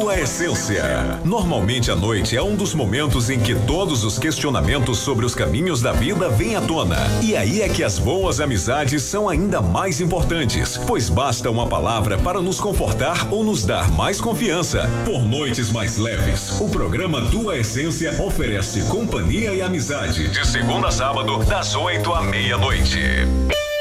Tua Essência. Normalmente a noite é um dos momentos em que todos os questionamentos sobre os caminhos da vida vêm à tona. E aí é que as boas amizades são ainda mais importantes, pois basta uma palavra para nos confortar ou nos dar mais confiança. Por noites mais leves, o programa Tua Essência oferece companhia e amizade de segunda a sábado, das 8 à meia-noite.